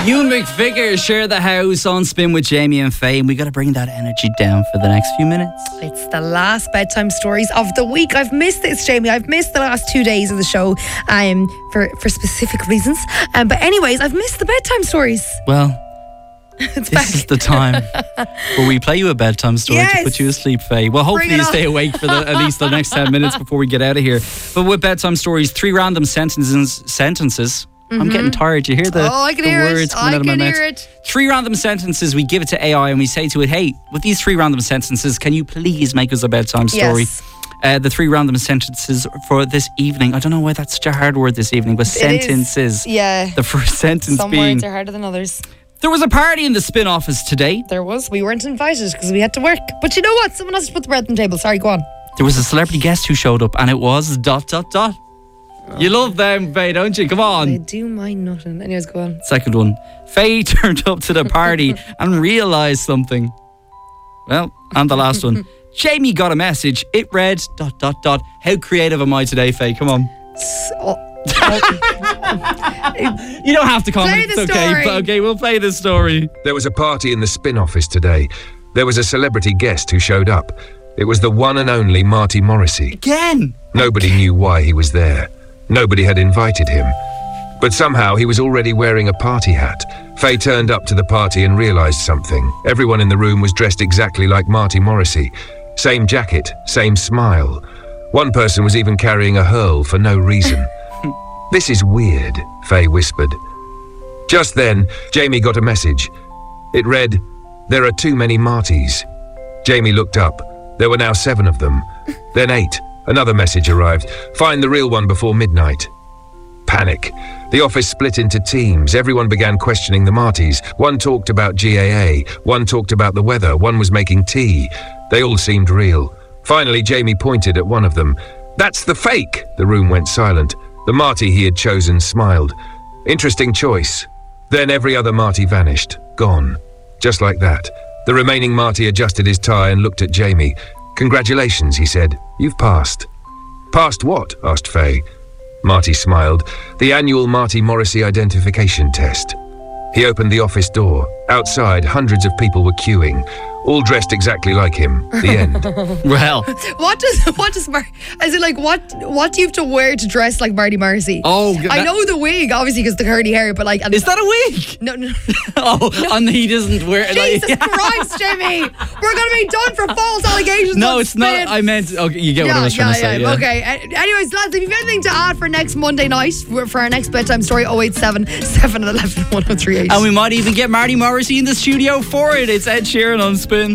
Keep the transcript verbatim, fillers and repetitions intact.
Ewan McVicker share the house on Spin with Jamie and Faye, and we got to bring that energy down for the next few minutes. It's the last bedtime stories of the week. I've missed this, Jamie. I've missed the last two days of the show um, for, for specific reasons. Um, but anyways, I've missed the bedtime stories. Well, it's this back. is the time where we play you a bedtime story Yes. to put you asleep, Faye. Well, hopefully you stay awake for the, at least the next ten minutes before we get out of here. But with bedtime stories, three random sentences. sentences. Mm-hmm. I'm getting tired. You hear the, oh, I can the hear words it. coming I out of my can mouth? hear it. Three random sentences. We give it to A I and we say to it, hey, with these three random sentences, can you please make us a bedtime story? Yes. Uh, the three random sentences for this evening. I don't know why that's such a hard word this evening, but It sentences. is. Yeah. The first sentence Some being, words are harder than others. there was a party in the Spin office today. There was. We weren't invited because we had to work. But you know what? Someone else put the bread on the table. Sorry, go on. There was a celebrity guest who showed up and it was dot dot dot. You love them, Faye, don't you? Come They on. do mind nothing. Anyways, go on. Second one. Faye turned up to the party and realised something. Well, and the last one. Jamie got a message. It read dot dot dot. How creative am I today, Faye? Come on. So, You don't have to comment. Play the It's okay. story. But okay, we'll play this story. There was a party in the Spin office today. There was a celebrity guest who showed up. It was the one and only Marty Morrissey. Again. Nobody knew why he was there. Nobody had invited him. But somehow he was already wearing a party hat. Faye turned up to the party and realised something. Everyone in the room was dressed exactly like Marty Morrissey. Same jacket, same smile. One person was even carrying a hurl for no reason. This is weird, Faye whispered. Just then, Jamie got a message. It read, there are too many Martys. Jamie looked up. There were now seven of them. Then eight. Another message arrived. Find the real one before midnight. Panic. The office split into teams. Everyone began questioning the Martys. One talked about G A A. One talked about the weather. One was making tea. They all seemed real. Finally, Jamie pointed at one of them. That's the fake! The room went silent. The Marty he had chosen smiled. Interesting choice. Then every other Marty vanished. Gone. Just like that. The remaining Marty adjusted his tie and looked at Jamie. Congratulations, he said. You've passed. Passed what? Asked Faye. Marty smiled. The annual Marty Morrissey identification test. He opened the office door. Outside, hundreds of people were queuing, all dressed exactly like him. The end. Well. What does what does Mar- is it like what what do you have to wear to dress like Marty Morrissey? Oh, I that- know the wig, obviously, because the curly hair, but like, and Is that a wig? no, no, Oh, and he doesn't wear it. Jesus Like, Christ, Jimmy, we're gonna be done for false allegations. no, on it's not. Spin. I meant. Okay, you get what I was trying to say. Yeah. Okay. A- Anyways, lads, if you've anything to add for next Monday night for, for our next bedtime story, oh eight seven, seven one one, oh three eight. And we might even get Marty Morrissey in the studio for it. It's Ed Sheeran on Spin.